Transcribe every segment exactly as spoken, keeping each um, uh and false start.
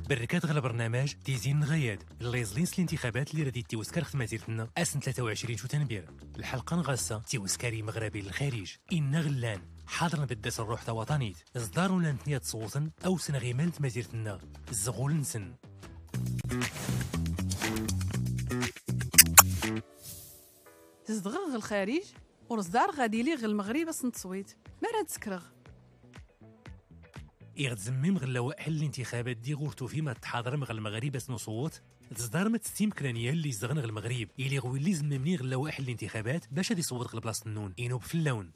بركات غير برنامج تيزين غياد اللي يزلين الانتخابات اللي رديت تيوسكر خدماتيرتنا أسن ثلاثة وعشرين شو تنبير الحلقة نغاسة تيوسكاري مغربي للخارج إن غلان حاضرنا بالدس الروح تا وطنيت إصدار لانتنيا تصوتن أو سنغيمان تمازيرتنا الزغول نسن تزدغغ الخارج ورصدار غادي لي غير المغرب أس نتصويت ما راه تسكرغ يغتزمم غير لوائح الانتخابات دي غورتو فيما تحاضر مغ المغرب باش نصوت تصدار ما تستيم كرانيا اللي زغن غير المغرب اللي غوي اللي زممني غير لوائح الانتخابات باش غادي يصوت غير بلاصه النون ينوب في اللون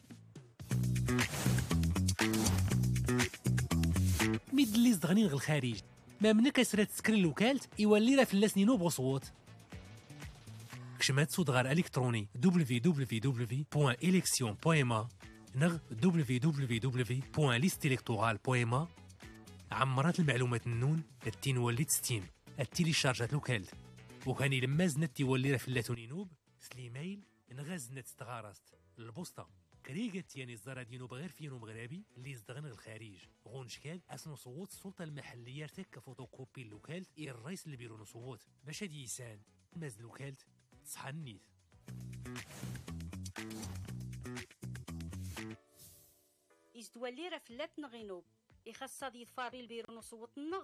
ميد اللي زغنين غير الخارج ما منك اسرا تسكر الوكالت يولي راه فلاس ينوب وصوت كشمات صوت غير الكتروني دبليو دبليو دبليو بوان إليكسيون بوان إم إيه نغ دبليو دبليو دبليو بوان ليست إلكتورال بوان إم إيه عمرات المعلومات النون التين ولي تستيم التيلي شارجات لوكالت وكان لما زنت تيولي راه فلاتو نينوب سليمايل نغازنت استغارست البوسطه كريغت يعني الزرا دينوب غير فينو مغربي اللي يزدغن الخارج غونشكال اسنو صوت السلطه المحليه تك فوتوكوبي اللوكالت اي الرئيس اللي بيرو نصوت باش هادي يسان ماز لوكالت تصحى النيت يزدولي راه فلات نغينوب يخص هاد يطفاري البيرو نصوت النغ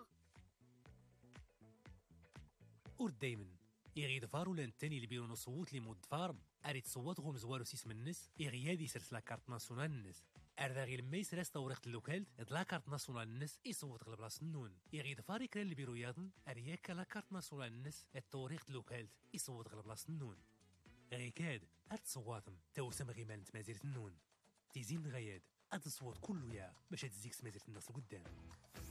ورد دايما يغيد فارو لانتاني اللي بيرو نصوت لي مود فارم اريد صوت غوم زوارو سيس من الناس يغيادي سرس لا كارت ناسيونال الناس ارداغي لما يسرس توريخت اللوكال اد لا كارت ناسيونال الناس يصوت غير بلاص النون يغيد فاري كرا اللي بيرو ياضن ارياك لا كارت ناسيونال الناس التوريخت اللوكال يصوت غير بلاص النون غيكاد ارد صواتم توسم غيمان تمازيرت النون تيزين غياد اد الصوت كله يا باش تزيك تمازيرت الناس قدام